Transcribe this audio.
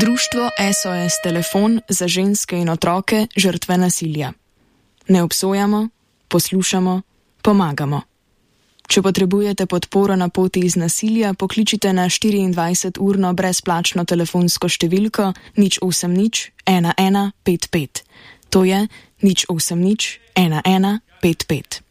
Društvo SOS Telefon za ženske in otroke žrtve nasilja. Ne obsojamo, poslušamo, pomagamo. Če potrebujete podporo na poti iz nasilja, pokličite na 24-urno brezplačno telefonsko številko 080 1155. To je 080 1155.